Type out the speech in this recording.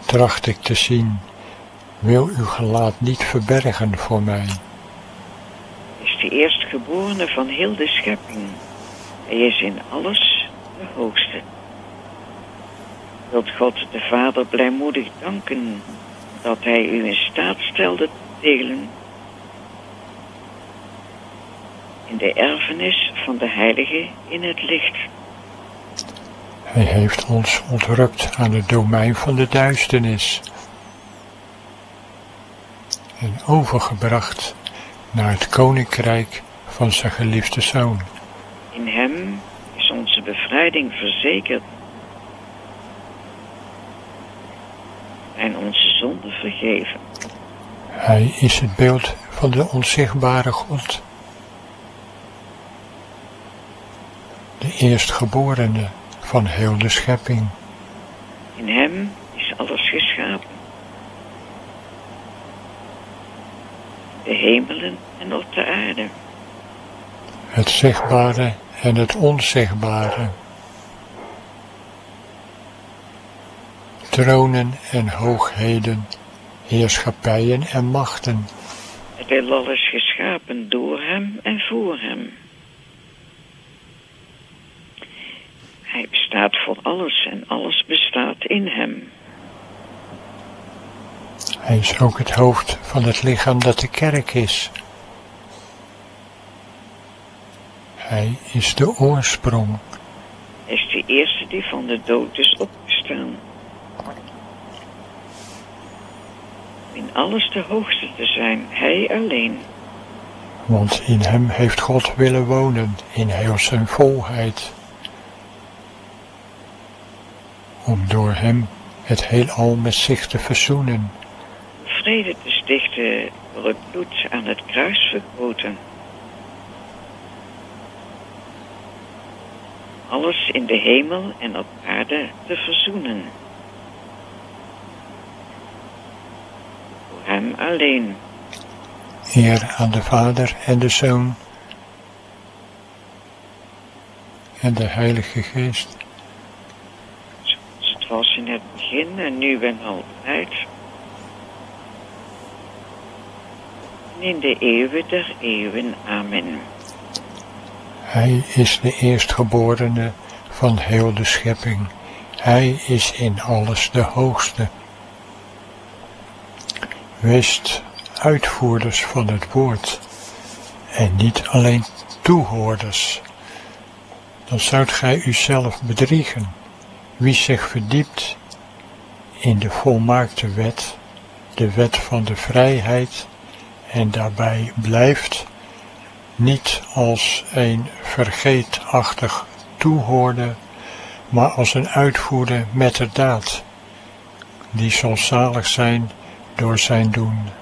tracht ik te zien. Wil uw gelaat niet verbergen voor mij. Is de eerstgeborene van heel de schepping. Hij is in alles de hoogste. Wilt God de Vader blijmoedig danken dat hij u in staat stelde te delen in de erfenis van de Heilige in het licht. Hij heeft ons ontrukt aan het domein van de duisternis en overgebracht naar het koninkrijk van zijn geliefde Zoon. In hem is onze bevrijding verzekerd en onze zonden vergeven. Hij is het beeld van de onzichtbare God, de eerstgeborene van heel de schepping. In hem is alles geschapen. De hemelen en op de aarde. Het zichtbare en het onzichtbare. Tronen en hoogheden, heerschappijen en machten. Het heelal is geschapen door hem en voor hem. Hij bestaat voor alles en alles bestaat in hem. Hij is ook het hoofd van het lichaam dat de kerk is. Hij is de oorsprong. Hij is de eerste die van de dood is opgestaan. In alles de hoogste te zijn, hij alleen. Want in hem heeft God willen wonen in heel zijn volheid. Om door hem het heelal met zich te verzoenen. Vrede te stichten door het bloed aan het kruis vergoten. Alles in de hemel en op aarde te verzoenen. Voor hem alleen. Eer aan de Vader en de Zoon en de Heilige Geest. Zoals het was in het begin en nu en altijd. En in de eeuwen der eeuwen. Amen. Hij is de eerstgeborene van heel de schepping. Hij is in alles de hoogste. Wees uitvoerders van het woord en niet alleen toehoorders. Dan zoudt gij uzelf bedriegen. Wie zich verdiept in de volmaakte wet, de wet van de vrijheid, en daarbij blijft, niet als een vergeetachtig toehoorder, maar als een uitvoerder met de daad, die zal zalig zijn door zijn doen.